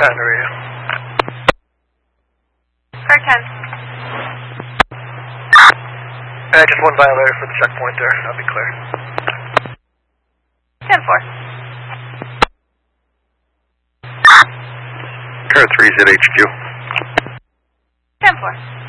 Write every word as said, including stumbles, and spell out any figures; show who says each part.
Speaker 1: ten, where are you?
Speaker 2: Car ten.
Speaker 1: Uh, just one violator for the checkpoint there, I'll be clear.
Speaker 2: ten four.
Speaker 3: Car three's at H Q.
Speaker 2: ten four.